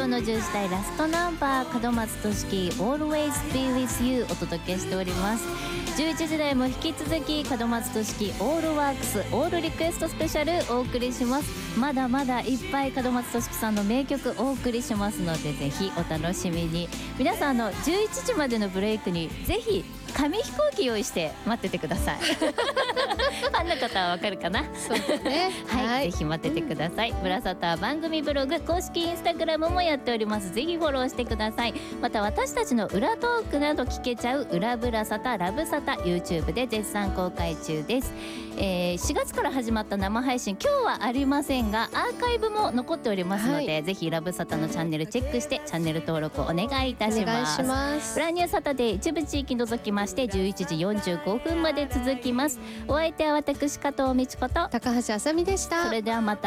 の10時台ラストナンバー、門松俊樹 Always Be With You お届けしております。11時台も引き続き門松俊樹オールワークスオールリクエストスペシャルお送りします。まだまだいっぱい門松俊樹さんの名曲お送りしますので、ぜひお楽しみに。皆さん11時までのブレイクにぜひ紙飛行機用意して待っててください。ファンの方はわかるかな。 そうですね。 はい、ぜひ待っててください。ブラサタ番組ブログ、公式インスタグラムもやっております。ぜひフォローしてください。また私たちの裏トークなど聞けちゃう裏ブラサタラブサタ YouTube で絶賛公開中です。4月から始まった生配信、今日はありませんがアーカイブも残っておりますので、ぜひラブサタのチャンネルチェックしてチャンネル登録お願いいたします。ブランニューサタデー一部地域除きまして11時45分まで続きます。お相手は私加藤美智子と高橋あさみでした。 それではまた。